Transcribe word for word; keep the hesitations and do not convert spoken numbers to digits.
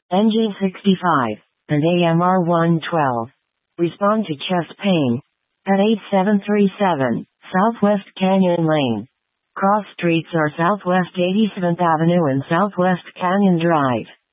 N G sixty-five, and A M R one twelve. Respond to chest pain at eight seven three seven, Southwest Canyon Lane. Cross streets are Southwest eighty-seventh Avenue and Southwest Canyon Drive.